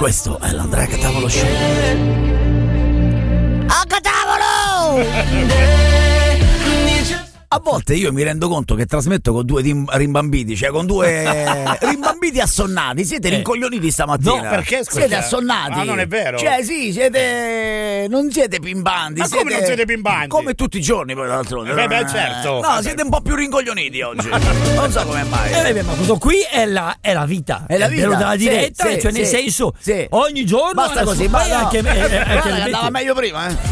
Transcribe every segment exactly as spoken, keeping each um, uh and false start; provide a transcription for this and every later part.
questo è l'Andrea Catavolo Show. A Catavolo! A volte io mi rendo conto che trasmetto con due tim- rimbambiti, cioè con due rimbambiti assonnati. Siete Eh. rincoglioniti stamattina. No, perché, scusa? Siete assonnati. Ah, non è vero. Cioè, sì, siete. Non siete pimbanti. Ma siete... come non siete pimbanti? Come tutti i giorni, poi d'altronde. Eh, beh, certo. No, siete un po' più rincoglioniti oggi. Non so come mai. Eh, beh, ma questo qui è la, è la vita. È la vita. È della diretta, Sì, cioè sì, nel sì. senso, Sì. ogni giorno. Basta così, poi ma no. anche, eh, anche Guarda le che andava vette. meglio prima, eh.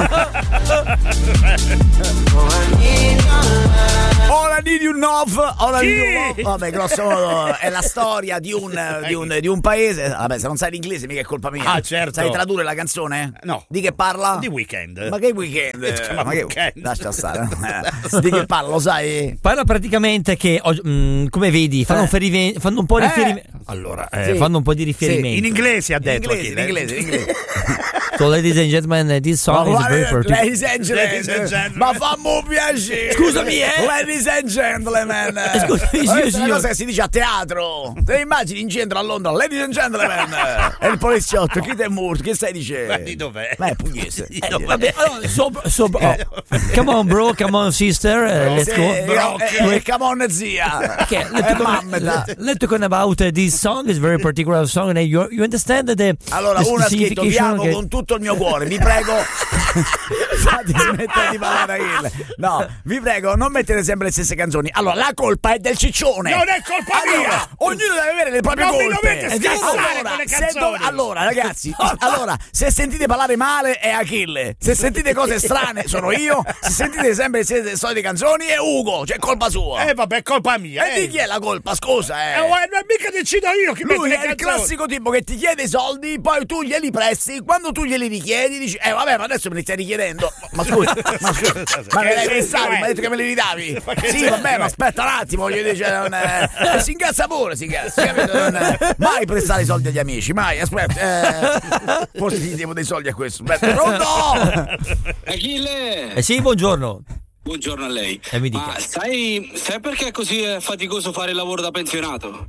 Ora di un love, ora di un love. Vabbè, grosso modo è la storia di un, di un, di un paese. Vabbè, se non sai l'inglese mica è colpa mia. Ah, certo. Sai tradurre la canzone? No. Di che parla? Di Weekend. Ma che weekend? Si chiama Ma che Weekend. Lascia stare. Eh, Di che parla, lo sai? Parla praticamente che, oh, mm, come vedi, fanno, Eh. un, ferive- fanno un po' di Eh. riferimento. Allora, eh, Sì. fanno un po' di riferimento. In inglese ha In detto inglese, in Achille. inglese, in inglese. So, ladies and gentlemen, this song is very particular. Ladies and Ladies and gentlemen, gentlemen. ma fammi piacere. Scusami, eh? Ladies and gentlemen. Scusami, Questa è signor. una cosa che si dice a teatro. Te immagini in centro a Londra, ladies and gentlemen. E il poliziotto, chi ti è morto? Che stai dicendo? Ma di dov'è? Ma è pugliese. Di Eh, dov'è? Vabbè, allora, so, so, oh. Come on, bro, come on, sister, uh, let's sì, go. eh, eh, come on, zia. Okay, Eh, let's, mamma, talk, let's talk about uh, this song. It's very particular song, and you, you understand that the Allora, the uno ha scritto: vi signification amo che- con tutto il mio cuore, vi prego. Fate smettere di parlare a Achille. No, vi prego, non mettete sempre le stesse canzoni. Allora, la colpa è del ciccione. Non è colpa Allora, mia! ognuno deve avere le proprie Non mi colpe. dovete È vero? scassare allora, con le se canzoni. dov- allora, ragazzi, allora, se sentite parlare male è Achille. Se sentite cose strane sono io. Se sentite sempre le solite canzoni è Ugo, cioè colpa sua. Eh vabbè, è colpa mia. E di chi è la colpa? Scusa, Eh, eh. oh, eh, mica decido io chi Lui mette è le il canzoni. classico tipo che ti chiede i soldi, poi tu glieli presti, quando tu glieli richiedi dici "Eh vabbè, ma adesso me li stai richiedendo". Ma scusa, ma scusa, ma me li hai Che prestati, senso mi è? hai detto che me li ridavi. Ma che Sì, senso vabbè, è? ma aspetta un attimo, voglio dire, cioè, non è... eh, si incazza pure, si incazza, capito? Non è... Mai prestare i soldi agli amici, mai, aspetta. Eh... Forse ti devo dei soldi a questo. Aspetta, pronto? Achille! Eh sì, buongiorno. Buongiorno a lei. Eh, mi dica. Ma sai, sai perché è così è faticoso fare il lavoro da pensionato?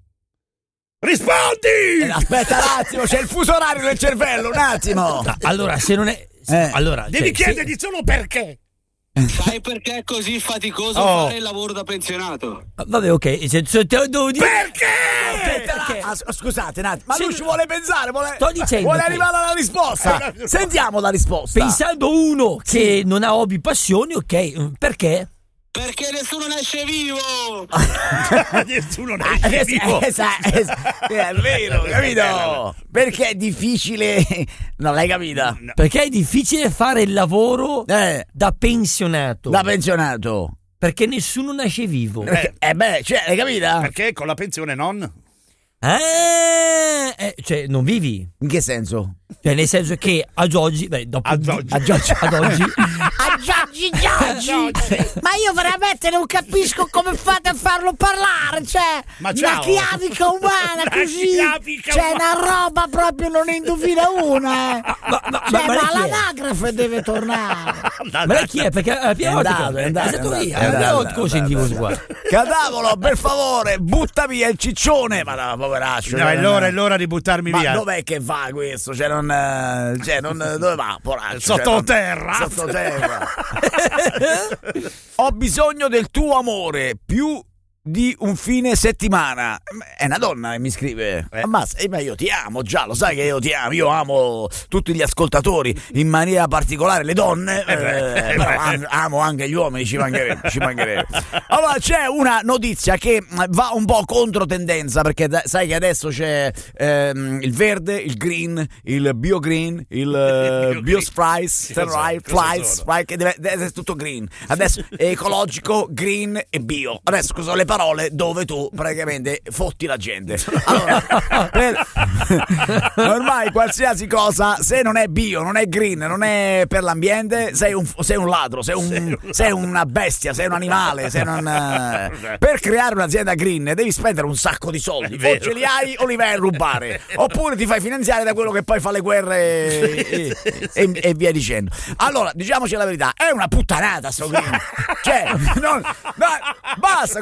Rispondi! Eh, aspetta un attimo, c'è il fuso orario nel cervello, un attimo. Ah, allora, se non è... Eh. Allora, Devi cioè, chiedergli se- solo perché. Sai perché è così faticoso Oh. fare il lavoro da pensionato? Vabbè, ok, se, se te lo devo dire... Perché? Aspetta, Perché? ah, s- scusate un attimo, ma Se- lui ci vuole pensare, vuole, Sto dicendo vuole che- arrivare alla risposta. Sentiamo la risposta. Pensando uno che non ha hobby, passioni, ok, perché? Perché nessuno ne esce vivo! Nessuno ne Ah, esce eh, vivo. eh, sa- eh, sa- è vero, capito? Perché è difficile. Non l'hai capita? Perché è difficile fare il lavoro Eh, da pensionato. da pensionato. Perché nessuno nasce vivo. Perché, eh beh, cioè, l'hai capita? Perché con la pensione non? Ah, eh, cioè, non vivi. In che senso? Cioè, nel senso che ad oggi, beh, dopo Ad oggi. ad oggi, ad oggi A Giorgi Giorgi, ma io veramente non capisco come fate a farlo parlare, cioè Ma una ciao. chiavica umana Una così, chiavica cioè umana. una roba proprio non ne indovina una, eh. ma, ma, Cioè, ma ma, lei chi è? l'anagrafe deve tornare. Ma lei chi è? Perché la prima È volta andato, che è andato, è stato è lì, andato, la prima è volta che lo andato, sentivo è qua. Cadavolo, per favore, butta via il ciccione. Ma no, poveraccio. No, cioè, è non- l'ora, è l'ora di buttarmi Ma via. dov'è che va questo? Cioè, non. eh, Cioè, non. Dove va, poraccio? Cioè, non- Sottoterra. Sottoterra. Ho bisogno del tuo amore più di un fine settimana. È una donna che mi scrive. Eh. Ammazza, eh, ma io ti amo, già lo sai che io ti amo. Io amo tutti gli ascoltatori, in maniera particolare le donne. Eh beh, eh, eh però beh. am- amo anche gli uomini, ci mancherebbe, ci mancherebbe. Allora c'è una notizia che va un po' contro tendenza, perché da- sai che adesso c'è ehm, il verde, il green, il bio green, il uh, bio fries, Cosa- right, cosa flies, sono? right, che deve, deve essere tutto green. Adesso è ecologico, green e bio. Adesso sono le parole dove tu praticamente fotti la gente. Allora, per- ormai qualsiasi cosa, se non è bio, non è green, non è per l'ambiente, sei un, sei un ladro, sei, un, sei una bestia, sei un animale. Sei un, eh, per creare un'azienda green devi spendere un sacco di soldi. È vero. O ce li hai o li vai a rubare, oppure ti fai finanziare da quello che poi fa le guerre e, e- e via dicendo. Allora, diciamoci la verità, è una puttanata sto green. Cioè, non, no, basta con sto green.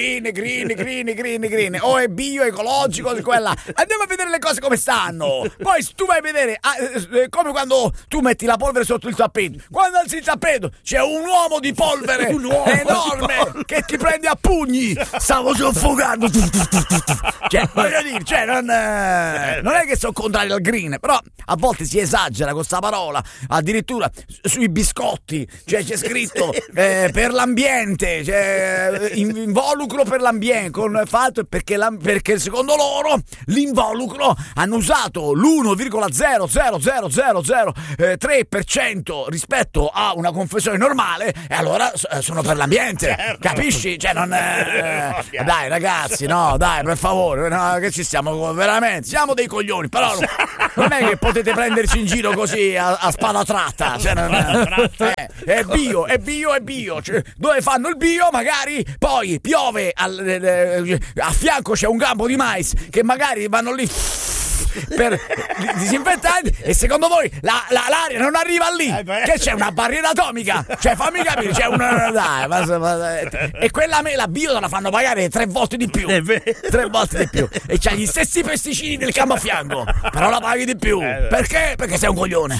green, green, green, green, green, o è bio, ecologico, di quella. Andiamo a vedere le cose come stanno. Poi tu vai a vedere, ah, eh, come quando tu metti la polvere sotto il tappeto. Quando alzi il tappeto c'è un uomo di polvere Un uomo enorme di polvere. che ti prende a pugni. Stavo soffocando. Cioè, voglio dire, cioè, non, eh, non è che sono contrario al green, però a volte si esagera con sta parola. Addirittura sui biscotti, cioè c'è scritto eh, per l'ambiente, cioè, in- involucro per l'ambiente, con fatto perché, la- perché secondo loro l'involucro hanno usato l'uno virgola zero zero zero zero zero tre per cento rispetto a una confezione normale, e allora s- sono per l'ambiente, Certo. capisci? Cioè non eh, dai ragazzi, no, dai, per favore, no, che ci stiamo veramente, siamo dei coglioni, però non, non è che potete prenderci in giro così a, a spada tratta, cioè, non, eh, è bio, è bio, è bio, cioè, dove fanno il bio magari poi piove al, eh, a fianco c'è un campo di mais che magari vanno lì per disinfettanti, e secondo voi la, la, l'aria non arriva lì, Eh beh. che c'è una barriera atomica, cioè fammi capire, c'è una dai, ma- ma- e quella me la bio la fanno pagare tre volte di più, È vero. tre volte di più, e c'ha gli stessi pesticidi del campo a fianco, però la paghi di più, Eh, perché? Perché sei un coglione.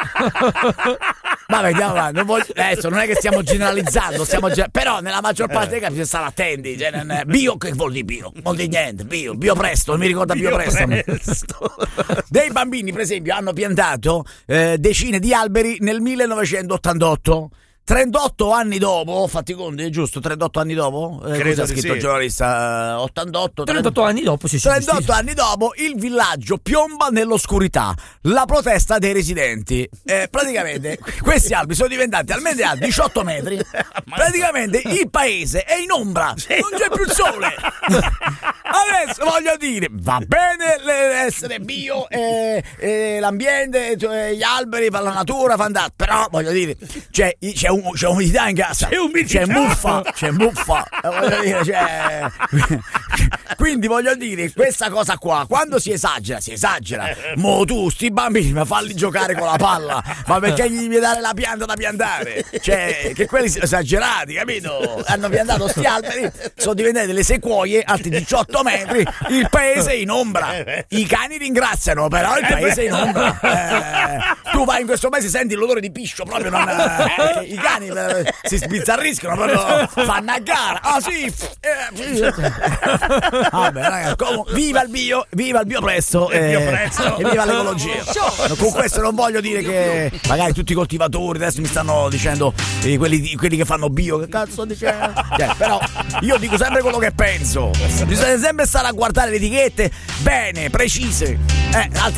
Vabbè, andiamo avanti, non voglio- adesso non è che stiamo generalizzando, stiamo ge- però nella maggior parte dei casi bisogna stare attenti, cioè, non è- bio che vuol dire bio? Vuol dire niente, bio, bio presto, non mi ricorda bio, Bio presto. presto. Dei bambini, per esempio, hanno piantato eh, decine di alberi nel millenovecentottantotto. trentotto anni dopo, fatti conti, è giusto? trentotto anni dopo? Eh, Credo cosa ha di scritto sì. il giornalista? Eh, ottantotto? trentotto anni dopo, sì, sì. trentotto sì. anni dopo il villaggio piomba nell'oscurità, la protesta dei residenti. Eh, praticamente questi alberi sono diventati almeno a diciotto metri, praticamente il paese è in ombra, non c'è più il sole. Adesso voglio dire, va bene le- essere bio e, e l'ambiente, cioè, gli alberi per la natura, fantastico, però voglio dire, c'è, c'è, un, c'è umidità in casa, C'è umidità. c'è muffa, c'è muffa, eh, voglio dire, c'è... Quindi voglio dire, questa cosa qua, quando si esagera, si esagera. Mo tu, sti bambini, ma falli giocare con la palla, ma perché gli devi dare la pianta da piantare? Cioè, che quelli sono esagerati, capito? Hanno piantato sti alberi, sono diventate delle sequoie alti diciotto metri, il paese è in ombra. I cani ringraziano, però il paese è in ombra. Eh, tu vai in questo paese, senti l'odore di piscio, proprio non... eh, i cani eh, si sbizzarriscono, proprio fanno a gara. Ah sì, eh, vabbè, ragazzi, comunque, viva il bio, viva il bio presto, Il bio eh, presto. e viva l'ecologia. No, con questo non voglio dire che magari tutti i coltivatori adesso mi stanno dicendo eh, quelli, quelli che fanno bio, che cazzo dice? Cioè, però io dico sempre quello che penso. Bisogna sempre stare a guardare le etichette bene, precise. Eh, altrimenti